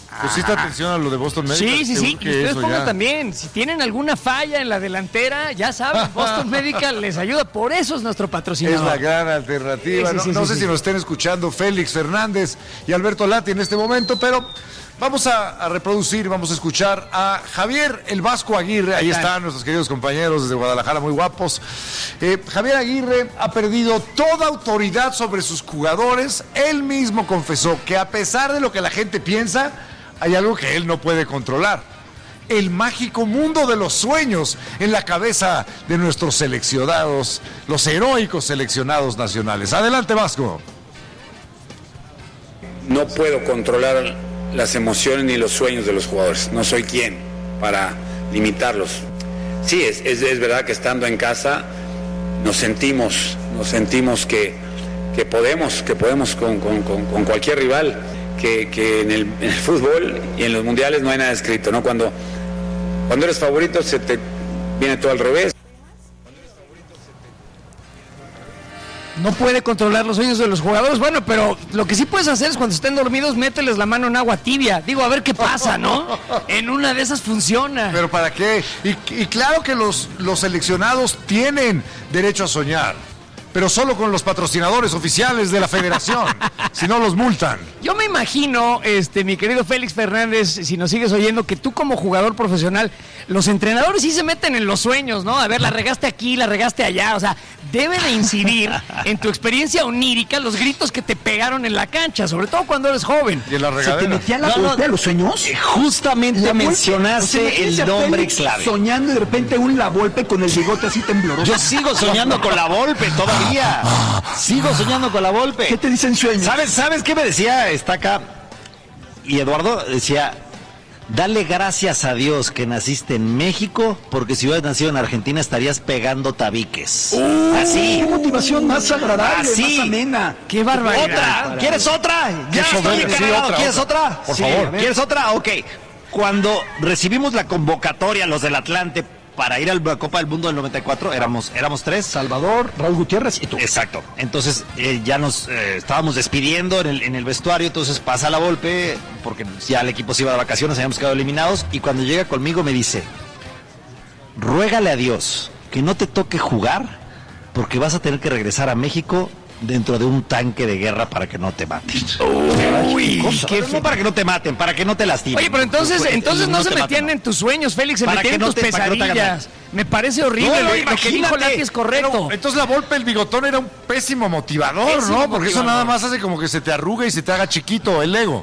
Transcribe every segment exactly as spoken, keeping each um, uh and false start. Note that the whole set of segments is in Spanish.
Pusiste atención a lo de Boston Medical. Sí, sí, sí. Y ustedes pongan ya... también, si tienen alguna falla en la delantera, ya saben, Boston Medical les ayuda. Por eso es nuestro patrocinador. Es la gran alternativa. Sí, sí, sí, no no sí, sé sí. si nos estén escuchando Félix Fernández y Alberto Lati en este momento, pero vamos a, a reproducir, vamos a escuchar a Javier el Vasco Aguirre. Ahí están nuestros queridos compañeros desde Guadalajara, muy guapos. Eh, Javier Aguirre ha perdido toda autoridad sobre sus jugadores. Él mismo confesó que a pesar de lo que la gente piensa, hay algo que él no puede controlar. El mágico mundo de los sueños en la cabeza de nuestros seleccionados, los heroicos seleccionados nacionales. Adelante, Vasco. No puedo controlar las emociones ni los sueños de los jugadores. No soy quien para limitarlos. Sí, es, es, es verdad que estando en casa nos sentimos, nos sentimos que, que podemos, que podemos con, con, con, con cualquier rival. Que, que en, el, en el fútbol y en los mundiales no hay nada escrito, ¿no? Cuando, cuando eres favorito se te viene todo al revés. No puede controlar los sueños de los jugadores. Bueno, pero lo que sí puedes hacer es cuando estén dormidos, mételes la mano en agua tibia. Digo, a ver qué pasa, ¿no? En una de esas funciona. ¿Pero para qué? Y, y claro que los, los seleccionados tienen derecho a soñar, pero solo con los patrocinadores oficiales de la federación, si no los multan. Yo me imagino, este, mi querido Félix Fernández, si nos sigues oyendo, que tú como jugador profesional, los entrenadores sí se meten en los sueños, ¿no? A ver, la regaste aquí, la regaste allá, o sea, debe de incidir en tu experiencia onírica los gritos que te pegaron en la cancha, sobre todo cuando eres joven. Y en la regadera. ¿Se te metía la no, no, a los sueños? Eh, justamente la mencionaste o sea, el nombre clave. Soñando y de repente un La Volpe con el bigote así tembloroso. Yo sigo soñando con La Volpe todavía. Sigo soñando con La Volpe. ¿Qué te dicen sueños? ¿Sabes, ¿Sabes qué me decía? Está acá. Y Eduardo decía, dale gracias a Dios que naciste en México, porque si hubieras nacido en Argentina estarías pegando tabiques. Uh, Así. Qué motivación más agradable, Así. más amena. Qué barbaridad. ¿Otra? ¿Quieres otra? Ya estoy encargado. Sí, ¿Quieres otra? Por sí, favor. ¿Quieres otra? Ok. Cuando recibimos la convocatoria, los del Atlante, para ir a la Copa del Mundo del noventa y cuatro, éramos, éramos tres. Salvador, Raúl Gutiérrez y tú. Exacto. Entonces eh, ya nos eh, estábamos despidiendo en el, en el vestuario, entonces pasa La Volpe, porque ya el equipo se iba de vacaciones, habíamos quedado eliminados, y cuando llega conmigo me dice, ruégale a Dios que no te toque jugar, porque vas a tener que regresar a México dentro de un tanque de guerra para que no te maten. Uy, qué no para que no te maten, para que no te lastimen. Oye, pero entonces, entonces no, no se metían maten, en tus sueños, Félix, se para metían en no tus te, pesadillas. No Me parece horrible, no, no, lo que dijo Lati es correcto. Pero, entonces La Volpe, el bigotón, era un pésimo motivador, pésimo ¿no? Porque motivador. Eso nada más hace como que se te arruga y se te haga chiquito el ego.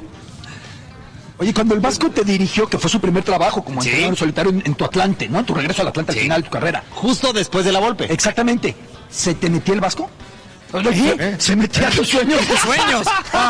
Oye, cuando el Vasco te dirigió, que fue su primer trabajo como ¿sí? entrenador solitario en, en tu Atlante, ¿no? Tu regreso al Atlante sí. al final de tu carrera. Justo después de La Volpe. Exactamente. ¿Se te metía el Vasco? ¿Eh? ¿Eh? Se metía a tus sueños. Tus sueños.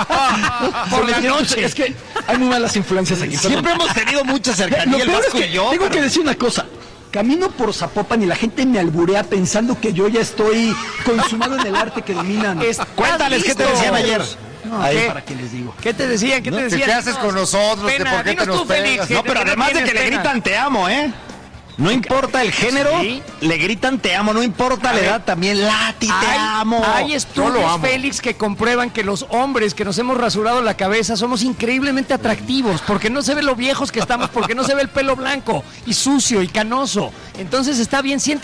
Por la noche. Es que hay muy malas influencias aquí. Siempre hemos tenido mucha cercanía el Vasco y yo. Tengo pero... que decir una cosa. Camino por Zapopan y la gente me alburea pensando que yo ya estoy consumado en el arte que dominan. Cuéntales qué te decían ayer. No, Ahí. ¿Para qué les digo? ¿Qué te decían? ¿Qué te decían? ¿Qué haces con nosotros? Pena, ¿Por qué te nos pegas? No, pero además de que le gritan te amo, ¿eh? No importa el género, ¿sí? Le gritan te amo, no importa la edad, también Lati, te hay, amo. Hay estudios, Félix, que comprueban que los hombres que nos hemos rasurado la cabeza somos increíblemente atractivos, porque no se ve lo viejos que estamos, porque no se ve el pelo blanco y sucio y canoso. Entonces está bien, siente